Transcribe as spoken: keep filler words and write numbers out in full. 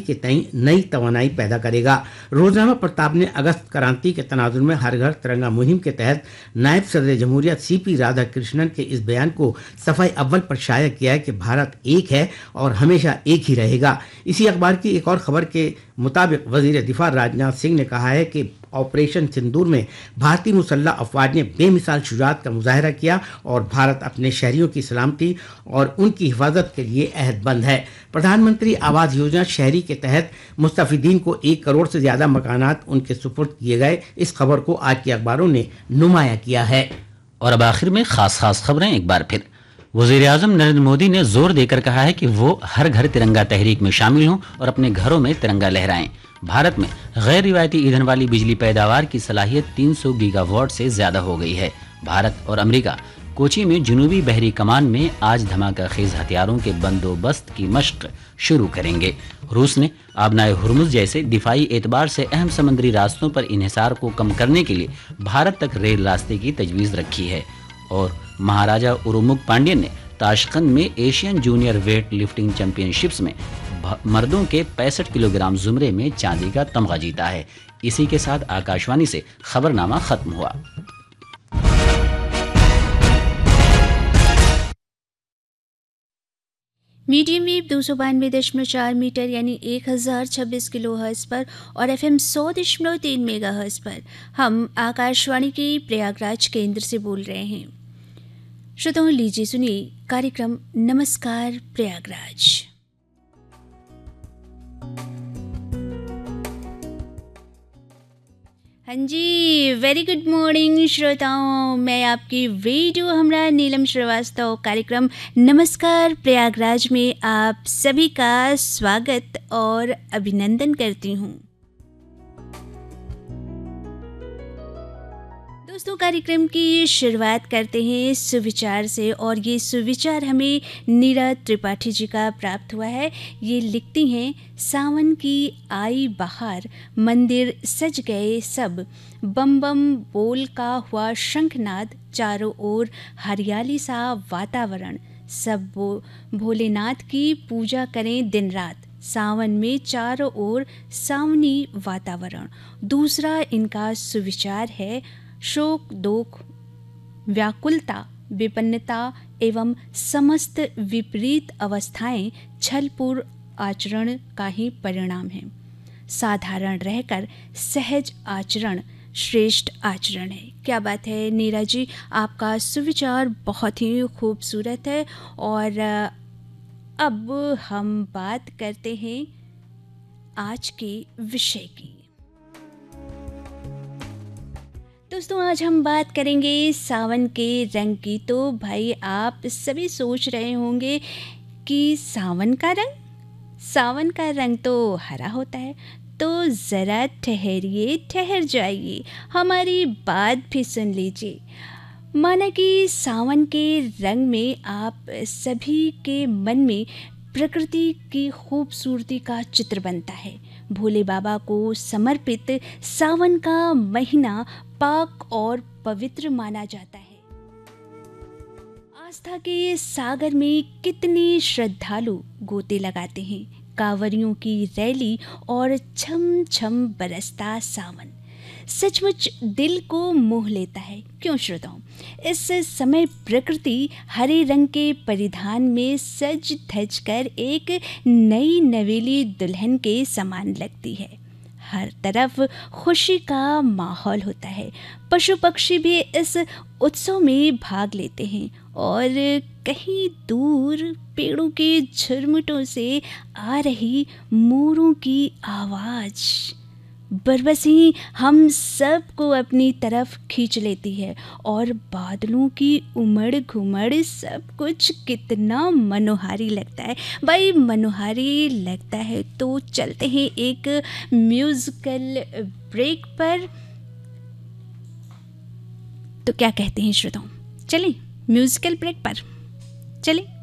के तई नई तवानाई पैदा करेगा। रोजनामा प्रताप ने अगस्त क्रांति के तनाजुर में हर घर तिरंगा मुहिम के तहत नायब सदर जमहूरिया सी पी राधाकृष्णन के इस बयान को सफाई अव्वल पर शाया किया है कि भारत एक है और हमेशा एक ही रहेगा। इसी अखबार की एक और खबर के मुताबिक वजीर दिफा राजनाथ सिंह ने कहा है कि ऑपरेशन सिंदूर में भारतीय मुसल्लह अफवाज ने बेमिसाल शुजाअत का मुजाहरा किया और भारत अपने शहरियों की सलामती और उनकी हिफाजत के लिए अहदबंद है। प्रधानमंत्री आवास योजना शहरी के तहत मुस्तफिदीन को एक करोड़ से ज्यादा मकानात उनके सुपुर्द किए गए। इस खबर को आज के अखबारों ने नुमाया किया है। और अब आखिर में खास खास खबरें एक बार फिर। वज़ीर आज़म नरेंद्र मोदी ने जोर देकर कहा है कि वो हर घर तिरंगा तहरीक में शामिल हों और अपने घरों में तिरंगा लहराएं। भारत में गैर रिवायती ईंधन वाली बिजली पैदावार की सलाहियत तीन सौ गीगावाट से ज्यादा हो गई है। भारत और अमेरिका कोची में जुनूबी बहरी कमान में आज धमाकाखेज हथियारों के बंदोबस्त की मशक शुरू करेंगे। रूस ने आबनाए हुर्मुज जैसे दिफाई एतबार से अहम समुद्री रास्तों पर इन्हिसार को कम करने के लिए भारत तक रेल रास्ते की तजवीज़ रखी है। और महाराजा उरुमुग पांड्यन ने ताशकंद में Asian junior weight lifting championships में मर्दों के पैंसठ किलोग्राम जुमरे में चांदी का तमगा जीता है। इसी के साथ आकाशवाणी से खबरनामा खत्म हुआ। मीडियम वेव दो सौ बानवे दशमलव चार मीटर यानी एक हजार छब्बीस किलो हर्ट्ज पर और एफ एम सौ दशमलव तीन मेगा हर्ट्ज पर हम आकाशवाणी के प्रयागराज केंद्र से बोल रहे हैं। श्रोताओं, लीजिए सुनिए कार्यक्रम नमस्कार प्रयागराज। हाँ जी, वेरी गुड मॉर्निंग श्रोताओं, मैं आपकी रेडियो हमरा नीलम श्रीवास्तव कार्यक्रम नमस्कार प्रयागराज में आप सभी का स्वागत और अभिनंदन करती हूँ। दोस्तों, कार्यक्रम की शुरुआत करते हैं सुविचार से और ये सुविचार हमें नीरा त्रिपाठी जी का प्राप्त हुआ है। ये लिखती हैं, सावन की आई बहार, मंदिर सज गए सब, बम बम बोल का हुआ शंखनाद, चारों ओर हरियाली सा वातावरण, सब वो भोलेनाथ की पूजा करें दिन रात, सावन में चारों ओर सावनी वातावरण। दूसरा इनका सुविचार है, शोक दोख व्याकुलता विपन्नता एवं समस्त विपरीत अवस्थाएं छलपूर्ण आचरण का ही परिणाम है। साधारण रहकर सहज आचरण श्रेष्ठ आचरण है। क्या बात है नीरा जी, आपका सुविचार बहुत ही खूबसूरत है। और अब हम बात करते हैं आज के विषय की। दोस्तों, आज हम बात करेंगे सावन के रंग की। तो भाई आप सभी सोच रहे होंगे कि सावन का रंग सावन का रंग तो हरा होता है, तो ज़रा ठहरिए ठहर जाइए, हमारी बात भी सुन लीजिए। माना कि सावन के रंग में आप सभी के मन में प्रकृति की खूबसूरती का चित्र बनता है। भोले बाबा को समर्पित सावन का महीना पाक और पवित्र माना जाता है। आस्था के सागर में कितने श्रद्धालु गोते लगाते हैं। कांवरियों की रैली और छम छम बरसता सावन सचमुच दिल को मोह लेता है। क्यों श्रोताओं, इस समय प्रकृति हरे रंग के परिधान में सज धज कर एक नई नवेली दुल्हन के समान लगती है। हर तरफ खुशी का माहौल होता है। पशु पक्षी भी इस उत्सव में भाग लेते हैं और कहीं दूर पेड़ों के झुरमुटों से आ रही मोरों की आवाज़ बरबसी हम सबको अपनी तरफ खींच लेती है। और बादलों की उमड़ घुमड़ सब कुछ कितना मनोहारी लगता है। भाई मनोहारी लगता है तो चलते हैं एक म्यूजिकल ब्रेक पर। तो क्या कहते हैं श्रोताओं, चलें म्यूजिकल ब्रेक पर चलें।